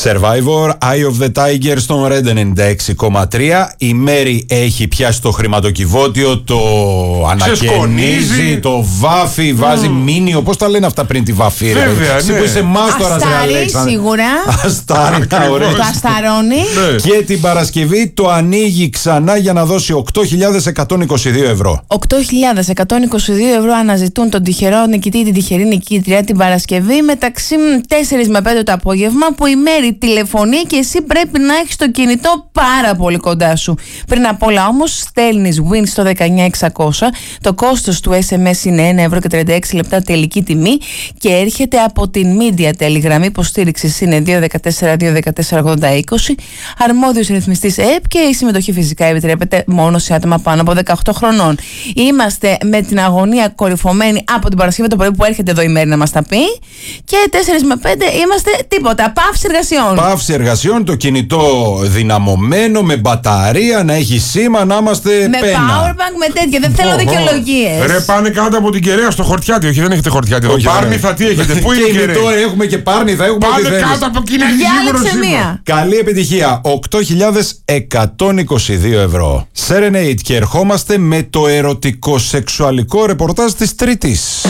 Survivor, Eye of the Tiger στον Red 96,3. Η Μέρη έχει πιάσει το χρηματοκιβώτιο, το ανακαινίζει, το βάφει, βάζει μήνυο. Πώς τα λένε αυτά πριν τη βαφή, ρε? Εσύ που είσαι μάστορας, ρε Αλέξανδρε. Σίγουρα. Αστάρι, ωραία. Το ασταρώνει. Και την Παρασκευή το ανοίγει ξανά για να δώσει 8.122 ευρώ. 8.122 ευρώ αναζητούν τον τυχερό νικητή ή την τυχερή νικήτρια την Παρασκευή μεταξύ 4 με 5 το απόγευμα, που η Μέρη τηλεφωνεί και εσύ πρέπει να έχεις το κινητό πάρα πολύ κοντά σου. Πριν απ' όλα όμως στέλνεις win στο 19600. Το κόστος του SMS είναι 1,36 € τελική τιμή και έρχεται από την Mediatel. Η γραμμή υποστήριξης είναι 214-214-80-20. Αρμόδιος ρυθμιστής ΕΕΠ και η συμμετοχή φυσικά επιτρέπεται μόνο σε άτομα πάνω από 18 χρονών. Είμαστε με την αγωνία κορυφωμένη από την Παρασκευή το πρωί που έρχεται εδώ η Μέρη να μας τα πει. Και 4 με 5 είμαστε τίποτα. Παύση εργασιών. Παύση εργασιών, το κινητό δυναμωμένο, με μπαταρία, να έχει σήμα, να είμαστε με πένα. Powerbank, με τέτοια. Δεν θέλω δικαιολογίες. Ρε, πάνε κάτω από την Κεραία στο Χορτιάτι. Όχι, δεν έχετε Χορτιάτι. Πάρνηθα, τι έχετε? Πού είναι η Κεραία? Τώρα έχουμε και Πάρνηθα, έχουμε ό,τι θέλεις. Πάνε κάτω από εκείνη τη μία. Καλή επιτυχία. 8.122 ευρώ. Serenade, και ερχόμαστε με το ερωτικό σεξουαλικό ρεπορτάζ της Τρίτης.